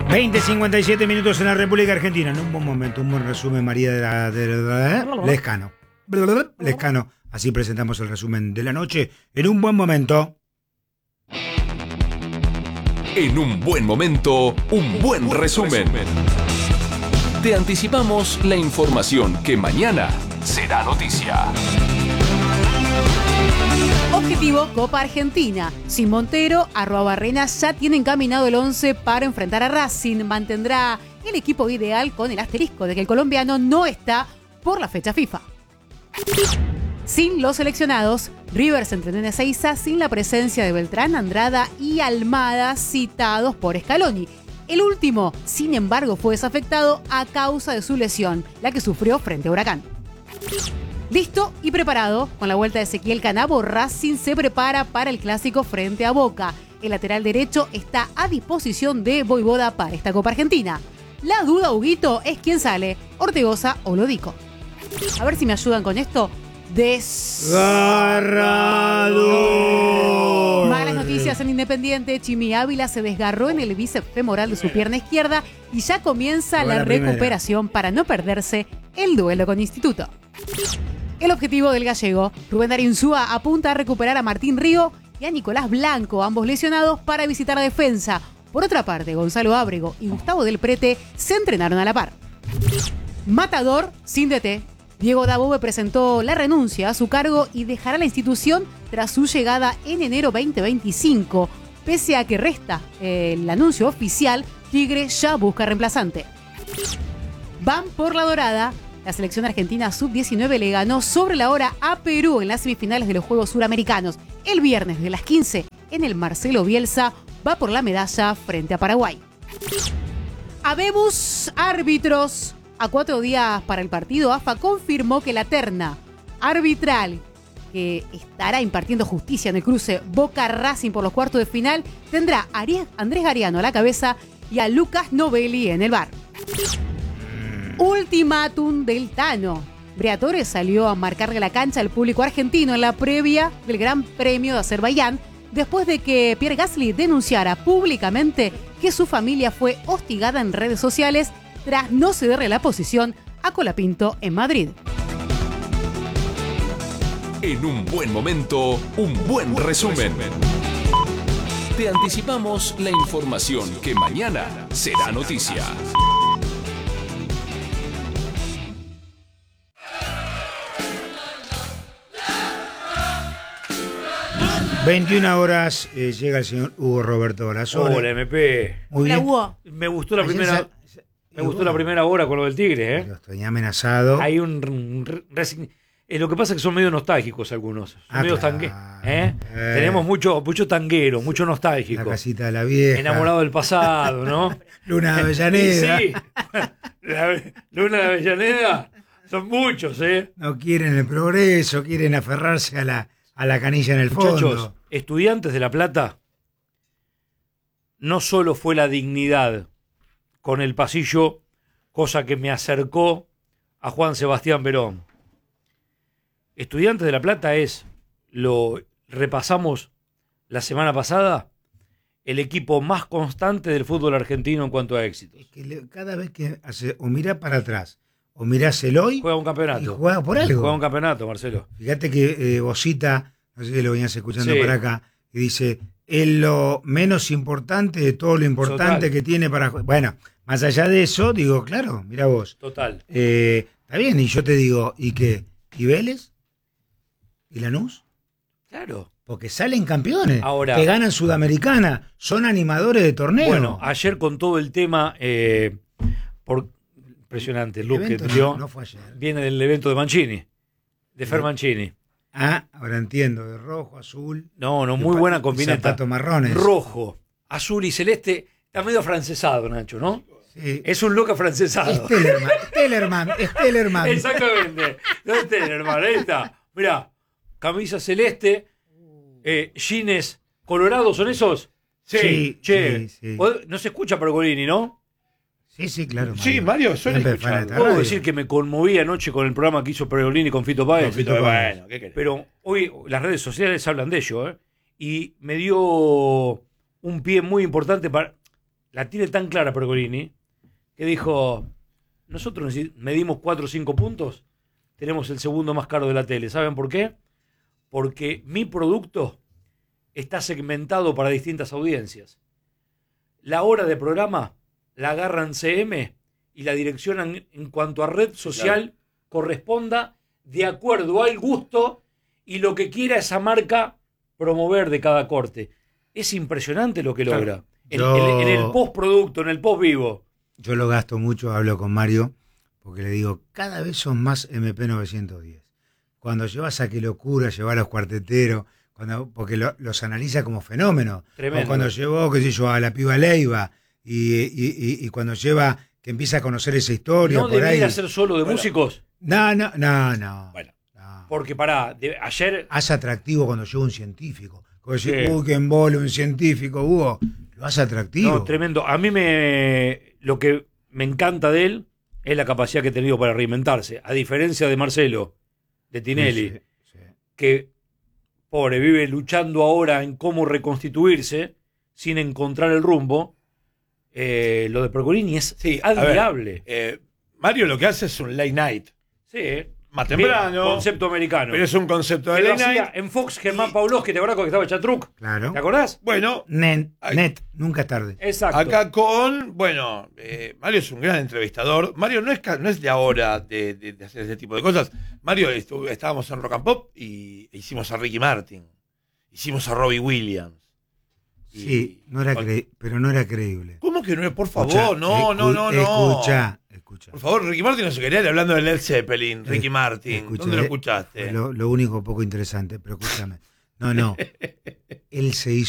20:57 minutos en la República Argentina. En un buen momento, un buen resumen, María de Lescano. Lescano. Así presentamos el resumen de la noche. En un buen momento. En un buen momento, un buen resumen. Te anticipamos la información que mañana será noticia. Objetivo Copa Argentina. Sin Montero, Arruabarrena ya tiene encaminado el 11 para enfrentar a Racing. Mantendrá el equipo ideal con el asterisco de que el colombiano no está por la fecha FIFA. Sin los seleccionados, River se entrenó en Ezeiza sin la presencia de Beltrán, Andrada y Almada citados por Scaloni. El último, sin embargo, fue desafectado a causa de su lesión, la que sufrió frente a Huracán. Listo y preparado, con la vuelta de Ezequiel Canabo, Racing se prepara para el clásico frente a Boca. El lateral derecho está a disposición de Voivoda para esta Copa Argentina. La duda, Huguito, es quién sale, Ortegoza o Lodico. A ver si me ayudan con esto. Desgarrado. Malas noticias en Independiente. Chimi Ávila se desgarró en el bíceps femoral de su pierna izquierda y ya comienza la recuperación para no perderse el duelo con Instituto. El objetivo del gallego, Rubén Darío Insúa, apunta a recuperar a Martín Río y a Nicolás Blanco, ambos lesionados, para visitar a defensa. Por otra parte, Gonzalo Ábrego y Gustavo Del Prete se entrenaron a la par. Matador sin DT. Diego Dabove presentó la renuncia a su cargo y dejará la institución tras su llegada en enero 2025. Pese a que resta el anuncio oficial, Tigre ya busca reemplazante. Van por la dorada. La selección argentina sub-19 le ganó sobre la hora a Perú en las semifinales de los Juegos Suramericanos. El viernes de las 15 en el Marcelo Bielsa va por la medalla frente a Paraguay. Habemos árbitros. A 4 días para el partido, AFA confirmó que la terna arbitral que estará impartiendo justicia en el cruce Boca-Racing por los cuartos de final tendrá a Andrés Gariano a la cabeza y a Lucas Novelli en el bar. Ultimátum del Tano. Briatore salió a marcarle la cancha al público argentino en la previa del Gran Premio de Azerbaiyán después de que Pierre Gasly denunciara públicamente que su familia fue hostigada en redes sociales tras no cederle la posición a Colapinto en Madrid. En un buen momento, un buen resumen. Te anticipamos la información que mañana será noticia. (21:00) llega el señor Hugo Roberto Brazone. Hola, MP. Muy bien. Me gustó la primera hora con lo del Tigre, ¿eh? Lo estoy amenazado. Hay lo que pasa es que son medio nostálgicos algunos. Son medio Tenemos mucho tanguero, mucho nostálgico. La casita de la vieja. Enamorado del pasado, ¿no? Luna de Avellaneda. Sí. Luna de Avellaneda. Son muchos, ¿eh? No quieren el progreso, quieren aferrarse a la canilla en el fondo. Muchachos, Estudiantes de La Plata no solo fue la dignidad con el pasillo, cosa que me acercó a Juan Sebastián Verón. Estudiantes de La Plata lo repasamos la semana pasada, el equipo más constante del fútbol argentino en cuanto a éxitos. Es que cada vez que hace, o mira para atrás, o mirás el hoy, juega un campeonato. Y juega por algo. Juega un campeonato, Marcelo. Fíjate que Bosita, no sé si lo venías escuchando por acá, y dice, es lo menos importante de todo lo importante Total. Que tiene para... Bueno, más allá de eso, digo, claro, mira vos. Total. Está bien, y yo te digo, ¿y qué? ¿Y Vélez? ¿Y Lanús? Claro. Porque salen campeones, ahora, que ganan Sudamericana, son animadores de torneo. Bueno, ayer con todo el tema, impresionante, el look que dio, no fue ayer. Viene del evento de Mancini, de Fer Mancini. Ahora entiendo, de rojo, azul. No, muy buena combinación. Zapatos marrones. Rojo, azul y celeste, está medio afrancesado, Nacho, ¿no? Sí. Es un look afrancesado. Stellerman. Exactamente, no es Stellerman, ahí está. Mirá, camisa celeste, jeans colorados, ¿son esos? Sí. No se escucha Pergolini, ¿no? Sí, claro. Mario. Sí, Mario, suele escuchar. Puedo decir que me conmoví anoche con el programa que hizo Pergolini con Fito Páez. Bueno, ¿qué querés? Pero hoy las redes sociales hablan de ello, ¿eh? Y me dio un pie muy importante para... la tiene tan clara Pergolini, que dijo, nosotros medimos 4 o 5 puntos, tenemos el segundo más caro de la tele. ¿Saben por qué? Porque mi producto está segmentado para distintas audiencias. La hora de programa la agarran CM y la direccionan en cuanto a red social corresponda de acuerdo al gusto y lo que quiera esa marca promover de cada corte. Es impresionante lo que logra. En el postproducto, en el post vivo. Yo lo gasto mucho, hablo con Mario, porque le digo, cada vez son más MP910. Cuando llevas a Qué Locura, llevar a los cuarteteros, porque los analiza como fenómeno. Tremendo. O cuando llevó, qué sé yo, a la piba Leiva, y cuando lleva, que empieza a conocer esa historia. ¿No debería ser solo de músicos? No. Bueno, No. porque ayer... Hace atractivo cuando lleva un científico. Como decir, que embole un científico, Hugo. Lo hace atractivo. No, tremendo. A mí lo que me encanta de él es la capacidad que ha tenido para reinventarse. A diferencia de Marcelo, de Tinelli, Sí. que, pobre, vive luchando ahora en cómo reconstituirse sin encontrar el rumbo. Lo de Pergolini es admirable. Mario lo que hace es un late night. Sí, Más temprano. Concepto americano. Pero es un concepto de Que lo late hacía night. en Fox, Germán Pavlovsky, ¿te acordás que estaba Chatruc? Claro. ¿Te acordás? Bueno, Net, nunca es tarde. Exacto. acá Mario es un gran entrevistador. Mario no es de ahora de hacer ese tipo de cosas. Mario, estábamos en Rock and Pop y hicimos a Ricky Martin. Hicimos a Robbie Williams. Sí, pero no era creíble. ¿Cómo que no? Por favor, Escucha, no. Escucha. Por favor, Ricky Martin no se quería ir hablando de Led Zeppelin. Ricky Martin. Escucha, ¿Dónde lo escuchaste? Lo único poco interesante, pero escúchame. No. Él se hizo